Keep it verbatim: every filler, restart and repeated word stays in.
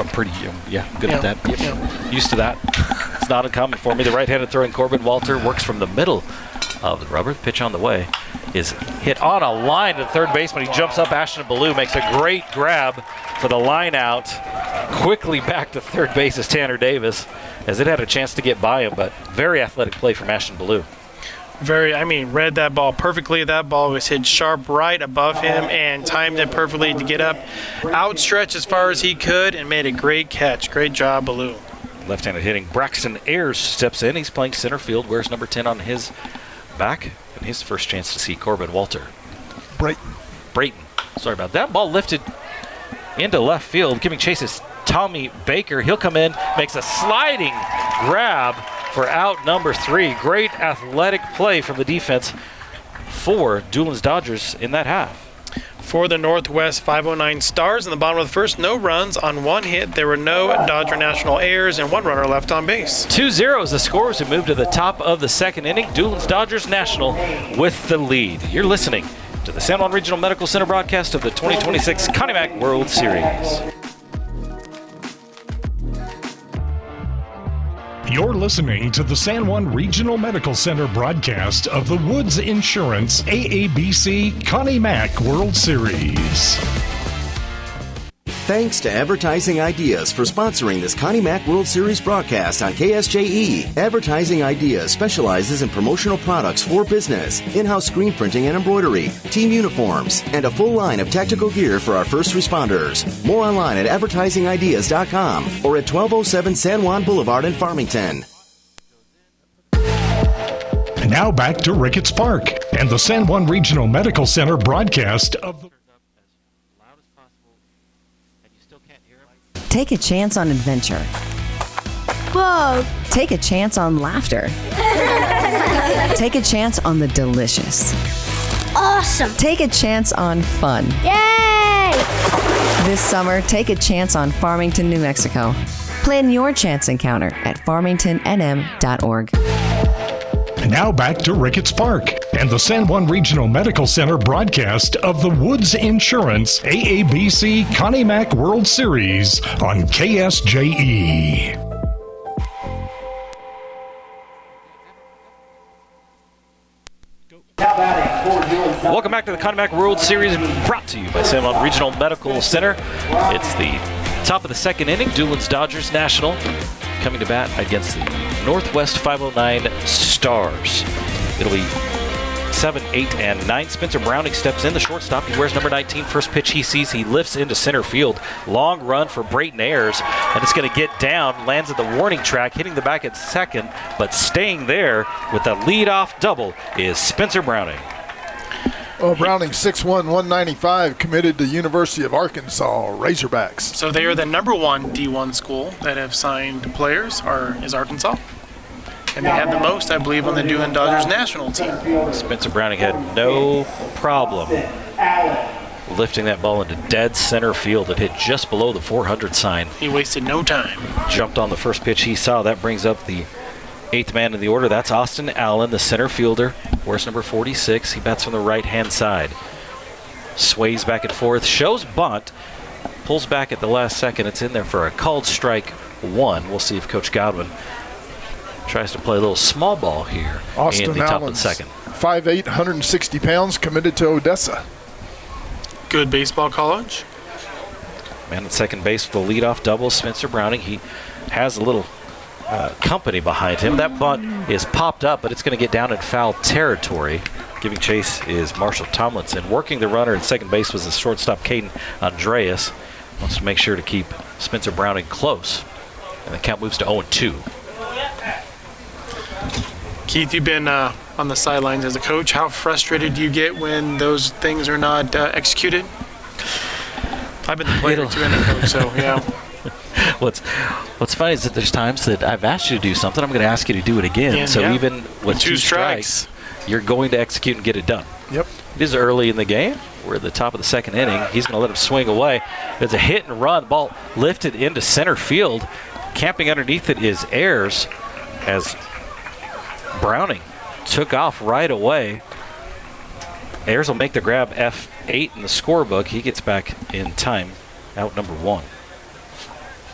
I'm pretty, um, yeah, good yeah. at that. Yep. Yeah. Used to that. It's not uncommon for me. The right-handed throwing Corbin Walter works from the middle of the rubber. The pitch on the way is hit on a line to the third baseman. He jumps up. Ashton Ballou makes a great grab for the line out. Quickly back to third base is Tanner Davis, as it had a chance to get by him, but very athletic play from Ashton Ballou. Very, I mean, read that ball perfectly. That ball was hit sharp right above him and timed it perfectly to get up, outstretched as far as he could, and made a great catch. Great job, Ballou. Left-handed hitting. Braxton Ayers steps in. He's playing center field. Wears number ten on his back. And his first chance to see Corbin Walter. Brayton. Brayton. Sorry about that. Ball lifted into left field. Giving chase is Tommy Baker. He'll come in, makes a sliding grab for out number three. Great athletic play from the defense for Doolin's Dodgers in that half. For the Northwest five oh nine Stars in the bottom of the first, no runs on one hit. There were no Dodger National errors and one runner left on base. two zero is the score as we move to the top of the second inning. Doolin's Dodgers National with the lead. You're listening to the San Juan Regional Medical Center broadcast of the twenty twenty-six Connie Mack World Series. You're listening to the San Juan Regional Medical Center broadcast of the Woods Insurance A A B C Connie Mack World Series. Thanks to Advertising Ideas for sponsoring this Connie Mack World Series broadcast on K S J E. Advertising Ideas specializes in promotional products for business, in-house screen printing and embroidery, team uniforms, and a full line of tactical gear for our first responders. More online at advertising ideas dot com or at twelve oh seven San Juan Boulevard in Farmington. And now back to Ricketts Park and the San Juan Regional Medical Center broadcast of the Take a chance on adventure. Whoa! Take a chance on laughter. Take a chance on the delicious. Awesome! Take a chance on fun. Yay! This summer, take a chance on Farmington, New Mexico. Plan your chance encounter at farmington n m dot org. And now back to Ricketts Park and the San Juan Regional Medical Center broadcast of the Woods Insurance A A B C Connie Mack World Series on K S J E. Welcome back to the Connie Mack World Series, brought to you by San Juan Regional Medical Center. It's the top of the second inning. Doolin's Dodgers National coming to bat against the Northwest five oh nine Stars. It'll be seven, eight, and nine. Spencer Browning steps in, the shortstop. He wears number nineteen. First pitch he sees, he lifts into center field. Long run for Brayton Ayers, and it's going to get down. Lands at the warning track, hitting the back at second, but staying there with the leadoff double is Spencer Browning. Oh, Browning, six one, one ninety-five, committed to University of Arkansas Razorbacks. So they are the number one D one school that have signed players, or is Arkansas. And they have the most, I believe, on the Doolin Dodgers national team. Spencer Browning had no problem lifting that ball into dead center field. It hit just below the four hundred sign. He wasted no time. Jumped on the first pitch he saw. That brings up the eighth man in the order. That's Austin Allen, the center fielder. Wears number forty-six. He bats from the right-hand side. Sways back and forth. Shows bunt. Pulls back at the last second. It's in there for a called strike one. We'll see if Coach Godwin tries to play a little small ball here Austin in the top Allen's of the second. five eight, one hundred sixty pounds, committed to Odessa. Good baseball college. Man at second base with the leadoff double, Spencer Browning. He has a little uh, company behind him. That bunt is popped up, but it's going to get down in foul territory. Giving chase is Marshall Tomlinson. Working the runner at second base was the shortstop, Caden Andreas. Wants to make sure to keep Spencer Browning close. And the count moves to oh and two. Keith, you've been uh, on the sidelines as a coach. How frustrated do you get when those things are not uh, executed? I've been the player It'll- too and the coach, so yeah. What's What's funny is that there's times that I've asked you to do something, I'm going to ask you to do it again. Yeah, so yeah. even with Two two strikes. strikes, you're going to execute and get it done. Yep. It is early in the game. We're at the top of the second inning. He's going to let him swing away. It's a hit and run. Ball lifted into center field. Camping underneath it is Ayers as Browning took off right away. Ayers will make the grab F eight in the scorebook. He gets back in time. Out number one.